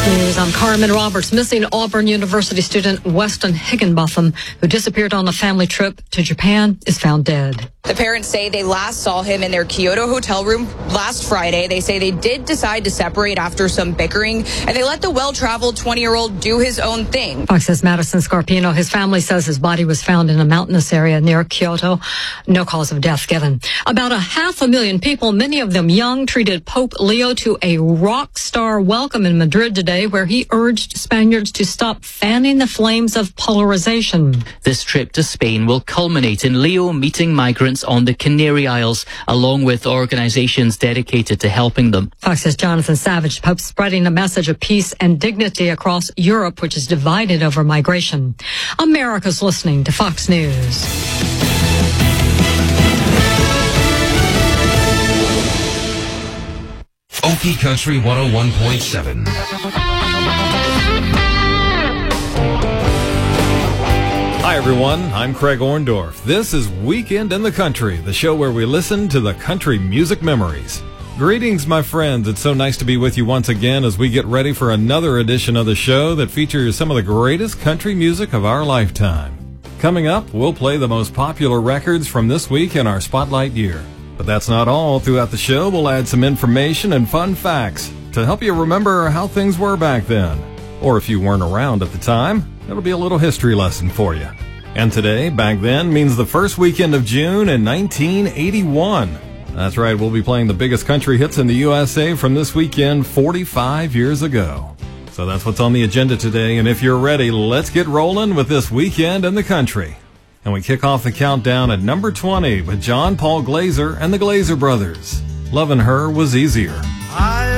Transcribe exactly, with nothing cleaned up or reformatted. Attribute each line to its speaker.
Speaker 1: News, I'm Carmen Roberts. Missing Auburn University student Weston Higginbotham, who disappeared on a family trip to Japan, is found dead.
Speaker 2: The parents say they last saw him in their Kyoto hotel room last Friday. They say they did decide to separate after some bickering, and they let the well-traveled twenty-year-old do his own thing.
Speaker 1: Fox says Madison Scarpino. His family says his body was found in a mountainous area near Kyoto. No cause of death given. About a half a million people, many of them young, treated Pope Leo to a rock star welcome in Madrid today, where he urged Spaniards to stop fanning the flames of polarization.
Speaker 3: This trip to Spain will culminate in Leo meeting migrants on the Canary Isles, along with organizations dedicated to helping them.
Speaker 1: Fox says Jonathan Savage, Pope spreading a message of peace and dignity across Europe, which is divided over migration. America's listening to Fox News.
Speaker 4: Okie Country one oh one point seven.
Speaker 5: Hi, everyone. I'm Craig Orndorff. This is Weekend in the Country, the show where we listen to the country music memories. Greetings, my friends. It's so nice to be with you once again as we get ready for another edition of the show that features some of the greatest country music of our lifetime. Coming up, we'll play the most popular records from this week in our Spotlight year. But that's not all. Throughout the show, we'll add some information and fun facts to help you remember how things were back then. Or if you weren't around at the time, it'll be a little history lesson for you. And today, back then, means the first weekend of June in nineteen eighty-one. That's right, we'll be playing the biggest country hits in the U S A from this weekend forty-five years ago. So that's what's on the agenda today, and if you're ready, let's get rolling with this Weekend in the Country. And we kick off the countdown at number twenty with John Paul Glaser and the Glaser Brothers. Loving Her Was Easier.